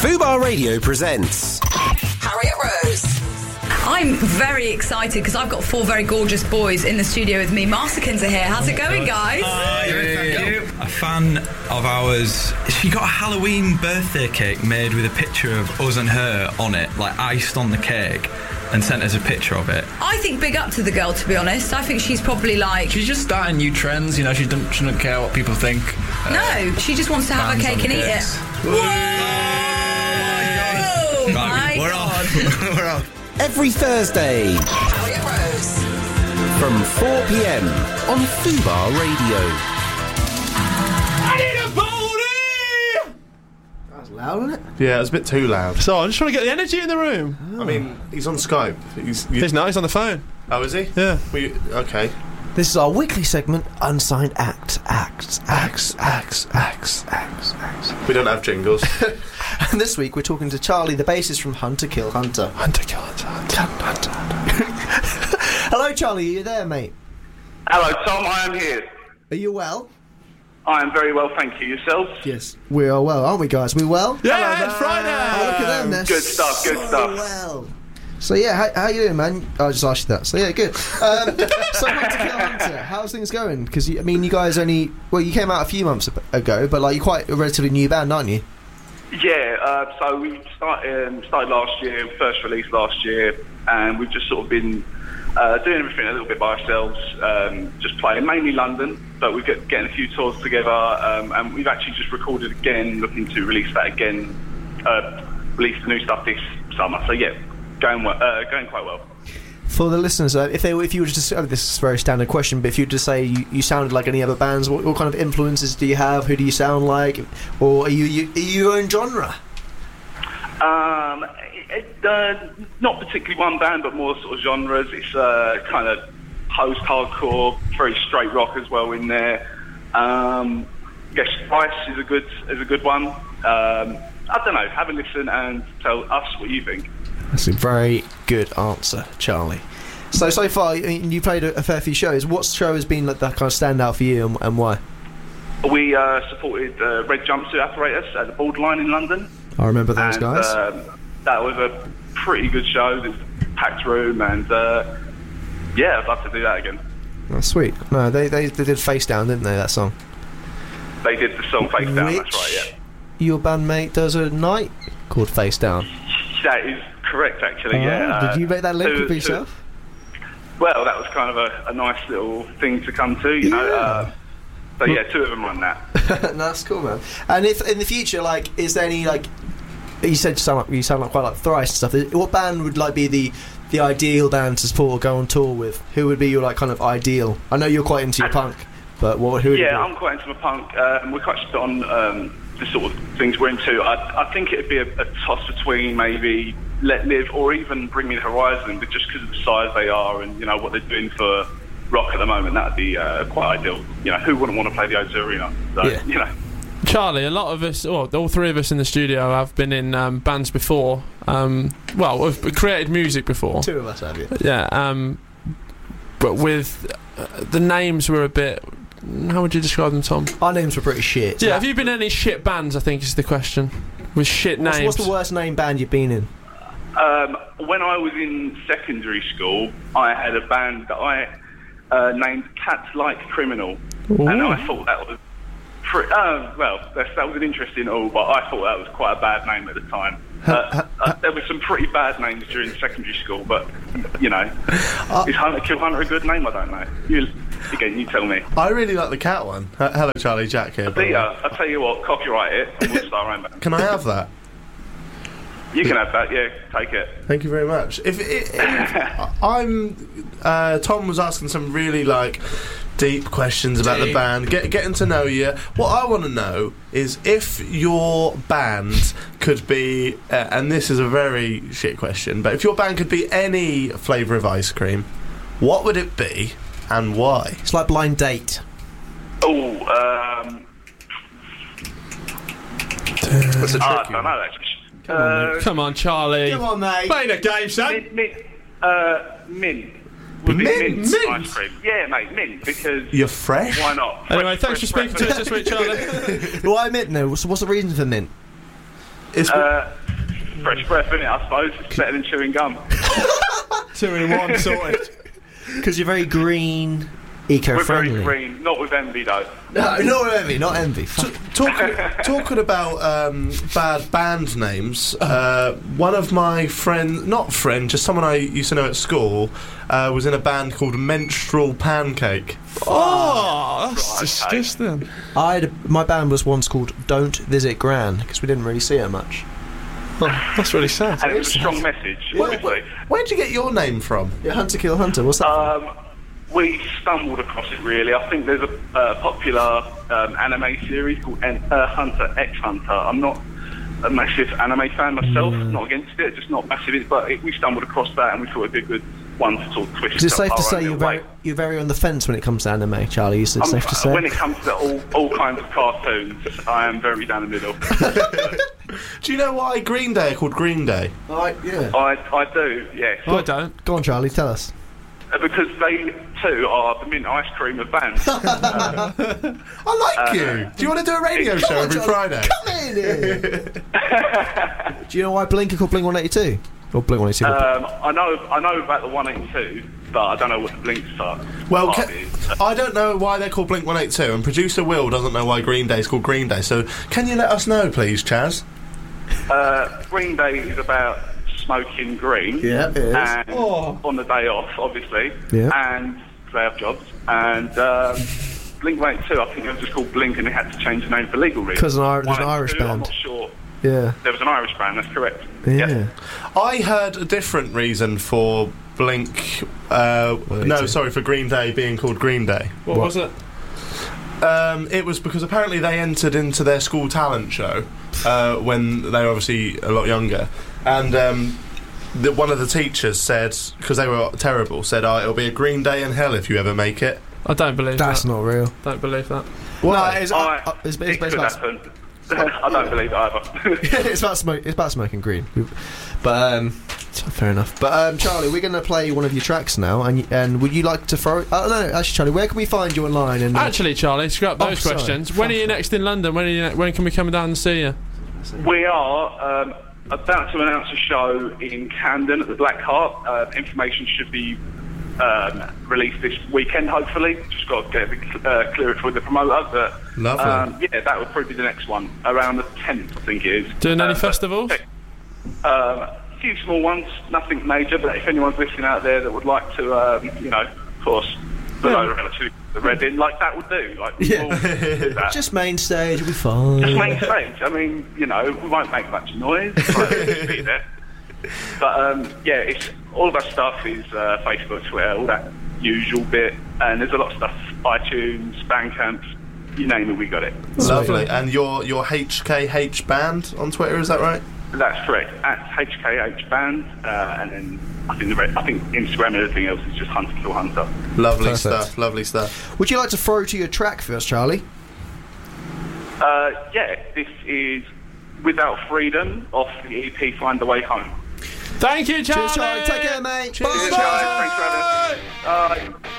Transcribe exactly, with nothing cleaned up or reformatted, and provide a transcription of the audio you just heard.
Fubar Radio presents Harriet Rose. I'm very excited because I've got four very gorgeous boys in the studio with me. Masterkins are here. How's it going, guys? Hi, thank you. A fan of ours, she got a Halloween birthday cake made with a picture of us and her on it, like iced on the cake, and sent us a picture of it. I think big up to the girl, to be honest. I think she's probably like... She's just starting new trends, you know, she doesn't, she doesn't care what people think. Uh, no, she just wants to have her cake and eat it. Whoa! Oh my We're God. off. We're off. Every Thursday Harriet Rose. from four p.m. on Fubar Radio. I need a pony! That was loud, wasn't it? Yeah, it was a bit too loud. So I'm just trying to get the energy in the room. Oh. I mean, he's on Skype. He's, you... He's not, he's on the phone. Oh, is he? Yeah. We, okay. This is our weekly segment, Unsigned Act, Acts, Acts, Acts, Acts, Acts, Acts. We don't have jingles. And this week we're talking to Charlie, the bassist from Hunter Kill Hunter. Hunter Kill Hunter. Hunter, Hunter, Hunter. Hello, Charlie, are you there, mate? Hello, Tom, I am here. Are you well? I am very well, thank you. Yourself? Yes. We are well, aren't we, guys? We well? Yeah, Hello, it's Friday! Oh, look at them, they're Good stuff, good so stuff. well. So, yeah, how, how you doing, man? I just asked you that. So, yeah, good. Um, so, Hunter Kill Hunter, how's things going? Because, I mean, you guys only... Well, you came out a few months ago, but, like, you're quite a relatively new band, aren't you? Yeah, uh, so we started, um, started last year, first release last year, and we've just sort of been uh, doing everything a little bit by ourselves, um, just playing, mainly London, but we're get, getting a few tours together, um, and we've actually just recorded again, looking to release that again, uh, release the new stuff this summer, so yeah, going well, uh, going quite well. For the listeners, uh, if they if you were just, oh, this is a very standard question, but if you were to say you, you sounded like any other bands, what, what kind of influences do you have? Who do you sound like? Or are you, you are you your own genre? Um, it, uh, not particularly one band, but more sort of genres. It's uh, kind of post-hardcore, very straight rock as well in there. Um, I guess Spice is a good is a good one. Um, I don't know. Have a listen and tell us what you think. That's a very good answer, Charlie. So, so far, I mean, you played a, a fair few shows. What show has been like that kind of standout for you, and, and why? We uh, supported uh, Red Jumpsuit Apparatus at the Borderline in London. I remember those and, guys. Um, that was a pretty good show. There's a packed room, and uh, yeah, I'd love to do that again. Oh, sweet. No, they, they they did Face Down, didn't they, that song? They did the song Face Down, Which that's right, yeah. Your bandmate does a night called Face Down. That is correct, actually, Oh, yeah. did you make that link to- for yourself? to- Well, that was kind of a, a nice little thing to come to, you know. Yeah. Uh, so yeah, two of them run that. No, that's cool, man. And if in the future, like, is there any like you said, you sound like you sound like quite like Thrice and stuff. What band would like be the the ideal band to support or go on tour with? Who would be your like kind of ideal? I know you're quite into your punk, but what? Who? Would Yeah, it be? I'm quite into my punk. Um, we're quite split on um, the sort of things we're into. I, I think it'd be a, a toss between maybe Let Live or even Bring Me the Horizon, but just because of the size they are and you know what they're doing for rock at the moment, that'd be uh, quite ideal. You know, who wouldn't want to play the O two Arena? So, Yeah. you know. Charlie, a lot of us, well, all three of us in the studio have been in um, bands before. Um, well, we've created music before. Two of us have you. Yeah, um, but with uh, the names were a bit. How would you describe them, Tom? Our names were pretty shit. Yeah, have you been in any shit bands? I think is the question. With shit What's, names. what's the worst name band you've been in? Um, when I was in secondary school, I had a band that I uh, named Cats Like Criminal, Ooh. and I thought that was pretty, uh, well, that's, that was an interesting all, but I thought that was quite a bad name at the time. Uh, uh, there were some pretty bad names during secondary school, but you know, Uh, is Hunter Kill Hunter a good name? I don't know. You, again, you tell me. I really like the cat one. H- Hello, Charlie, Jack here. by the way. Peter, I'll tell you what, copyright it, and we'll start our own band. Can I have that? You can have that, yeah, take it. Thank you very much. If, if, if I'm, uh, Tom was asking some really like deep questions about the band, get, getting to know you. What I want to know is if your band could be, uh, and this is a very shit question, but if your band could be any flavour of ice cream, what would it be and why? It's like Blind Date. Oh, um, That's a I tricky don't one. know actually. Come on, Uh, Come on, Charlie. Come on, mate. Playing a game, son. mint, mint, uh, mint. Would be Mint? mint, Mint? ice cream. Yeah, mate, mint, because You're fresh? why not? Anyway, Fresh- thanks for fresh speaking to us this week, Charlie. Why mint? No. What's, what's the reason for mint? It's Uh, fresh breath, innit, I suppose. It's better than chewing gum. Two in one sorted. Because you're very green, eco-friendly. We're very green, not with envy though. No, not envy, not envy. T- talking, talking about um, bad band names, uh, one of my friends, not friend, just someone I used to know at school, uh, was in a band called Menstrual Pancake. Oh, that's Right, disgusting. I had a, my band was once called Don't Visit Gran because we didn't really see her much. Oh, that's really sad. And it was a strong message, obviously. Where'd you get your name from? Yeah, Hunter Kill Hunter. What's that? Um, we stumbled across it really. I think there's a uh, popular um, anime series called En- uh, Hunter X Hunter. I'm not a massive anime fan myself, not against it, just not massive. But it, we stumbled across that and we thought it'd be a good one to sort of twist. Is it safe up to our say own you're little very, way. you're very on the fence when it comes to anime, Charlie? Is it Um, safe to say? When it comes to all, all kinds of cartoons, I am very down the middle. Do you know why Green Day are called Green Day? Right, yeah. I, I do, yes. I don't. Go on, Charlie, tell us. Uh, Because they too are the mint ice cream of bands. uh, I like you. Do you want to do a radio show every Friday? Come in here. Do you know why Blink are called Blink one eighty-two? Or Blink one eighty-two? um, I know I know about the one eighty-two, but I don't know what the Blinks are. Well, part ca- of it, so- I don't know why they're called Blink one eighty-two, and producer Will doesn't know why Green Day is called Green Day. So, can you let us know, please, Chaz? Uh, Green Day is about smoking green. Yeah, it is. And Oh. on the day off, obviously. Yeah. And they have jobs. And um, Blink one eighty-two, I think it was just called Blink, and they had to change the name for legal reasons. 'Cause an Ir- there's an one eighty-two, Irish I'm band. not sure. Yeah. There was an Irish band, that's correct. Yeah. I heard a different reason for Blink. Uh, no, sorry, for Green Day being called Green Day. What, was it? Um, it was because apparently they entered into their school talent show uh, when they were obviously a lot younger, and um, the, one of the teachers said, because they were terrible, said, "Oh, it'll be a Green Day in hell if you ever make it." I don't believe That's that. not real. Don't believe that. Well, it's, I, uh, it's, it's, it it's could about, happen. I don't believe it either. it's about smoke. It's about smoking green. But um, fair enough. But um, Charlie, we're going to play one of your tracks now, and and would you like to throw? Uh, no, actually, Charlie, where can we find you online? And uh, Actually, Charlie, scrap Oh, those sorry. questions. When are you next in London? When are you? Ne- when can we come down and see you? We are um, about to announce a show in Camden at the Black Heart. Uh, information should be um, released this weekend, hopefully. Just got to get it uh, cleared with the promoter. But Lovely. um, yeah, that would probably be the next one around the tenth, I think it is. Doing any Uh, festivals? Um, a few small ones, nothing major. But if anyone's listening out there that would like to, um, you know, of course, below the relative, the red in, like that would do. Like we Yeah. will do that. just main stage, will be fine. Just main stage. I mean, you know, we won't make much noise. But it'll be there. But um, yeah, it's all of our stuff is uh, Facebook, Twitter, all that usual bit, and there's a lot of stuff. iTunes, Bandcamp, you name it, we got it. Lovely. And your your H K H band on Twitter, is that right? That's correct. At H K H Band, uh, and then I think the re- I think Instagram and everything else is just Hunter Kill Hunter. Lovely Perfect. stuff. Lovely stuff. Would you like to throw to your track first, Charlie? Uh, yeah, this is Without Freedom off the E P Find the Way Home. Thank you, Charlie. Cheers, Charlie. Take care, mate. Cheers, guys. Thanks for having us. Bye.